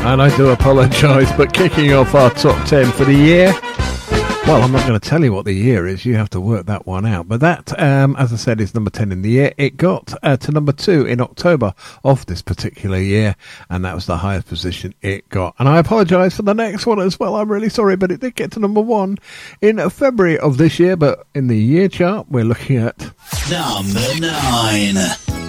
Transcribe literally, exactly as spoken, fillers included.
And I do apologise, but kicking off our top ten for the year. Well, I'm not going to tell you what the year is. You have to work that one out. But that, um, as I said, is number ten in the year. It got uh, to number two in October of this particular year, and that was the highest position it got. And I apologise for the next one as well. I'm really sorry, but it did get to number one in February of this year. But in the year chart, we're looking at number nine.